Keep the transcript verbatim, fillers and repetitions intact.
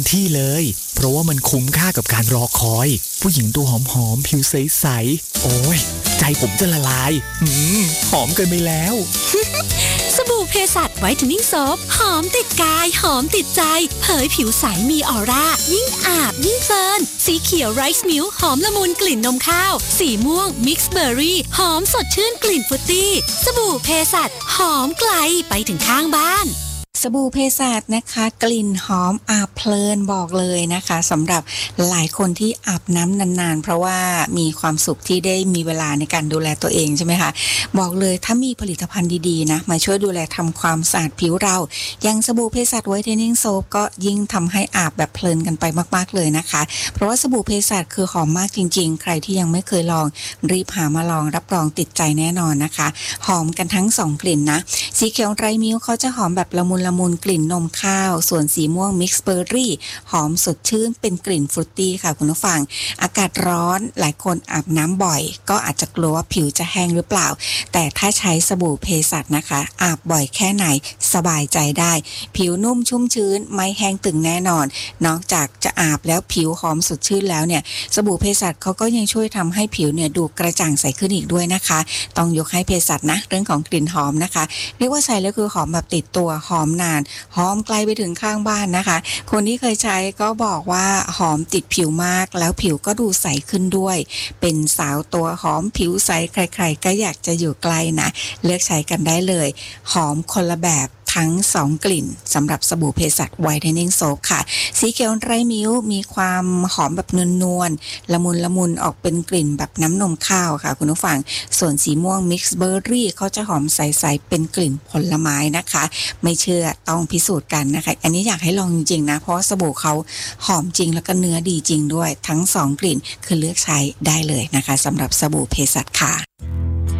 ที่เลยเพราะว่ามันคุ้มค่ากับการรอคอยผู้หญิงตัวหอมๆผิวใสๆโอ้ยใจผมจะละลายหืมหอมเกินไปแล้วสบู่เพสัชไวท์เทนนิ่งโซฟหอมติดกายหอมติดใจเผยผิวใสมีออร่ายิ่งอาบยิ่งเพลินสีเขียวไรซ์มิลค์หอมละมุนกลิ่นนมข้าวสีม่วงมิกซ์เบอร์รี่หอมสดชื่นกลิ่นฟรุตตี้สบู่เพสัชหอมไกลไปถึงข้างบ้านสบู่เภสัชนะคะกลิ่นหอมอาบเพลินบอกเลยนะคะสำหรับหลายคนที่อาบน้ำนานๆเพราะว่ามีความสุขที่ได้มีเวลาในการดูแลตัวเองใช่ไหมคะบอกเลยถ้ามีผลิตภัณฑ์ดีๆนะมาช่วยดูแลทำความสะอาดผิวเราอย่างสบู่เภสัชไวท์เทนนิ่งโซฟก็ยิ่งทำให้อาบแบบเพลินกันไปมากๆเลยนะคะเพราะว่าสบู่เภสัชคือหอมมากจริงๆใครที่ยังไม่เคยลองรีบหามาลองรับรองติดใจแน่นอนนะคะหอมกันทั้งสองกลิ่นนะสีเขียวไรมิลค์เขาจะหอมแบบละมุนละมุนกลิ่นนมข้าวส่วนสีม่วงมิกซ์เบอร์รี่หอมสดชื่นเป็นกลิ่นฟรุตตี้ค่ะคุณผู้ฟังอากาศร้อนหลายคนอาบน้ำบ่อยก็อาจจะกลัวว่าผิวจะแห้งหรือเปล่าแต่ถ้าใช้สบู่เภสัชนะคะอาบบ่อยแค่ไหนสบายใจได้ผิวนุ่มชุ่มชื้นไม่แห้งตึงแน่นอนนอกจากจะอาบแล้วผิวหอมสดชื่นแล้วเนี่ยสบู่เภสัชเขาก็ยังช่วยทำให้ผิวเนี่ยดูกระจ่างใสขึ้นอีกด้วยนะคะต้องยกให้เภสัชนะเรื่องของกลิ่นหอมนะคะเรียกว่าใช้แล้วคือหอมแบบติดตัวหอมนานหอมไกลไปถึงข้างบ้านนะคะคนที่เคยใช้ก็บอกว่าหอมติดผิวมากแล้วผิวก็ดูใสขึ้นด้วยเป็นสาวตัวหอมผิวใสใครๆก็อยากจะอยู่ใกล้นะเลือกใช้กันได้เลยหอมคนละแบบทั้งสองกลิ่นสำหรับสบู่เภสัชไวท์เทนนิ่งโซฟค่ะสีเขียวไรมิลค์มีความหอมแบบนวลๆละมุนละมุนออกเป็นกลิ่นแบบน้ำนมข้าวค่ะคุณผู้ฟังส่วนสีม่วงมิกซ์เบอร์รี่เขาจะหอมใสๆเป็นกลิ่นผลไม้นะคะไม่เชื่อต้องพิสูจน์กันนะคะอันนี้อยากให้ลองจริงๆนะเพราะสบู่เขาหอมจริงแล้วก็เนื้อดีจริงด้วยทั้งสองกลิ่นคือเลือกใช้ได้เลยนะคะสำหรับสบู่เภสัชค่ะ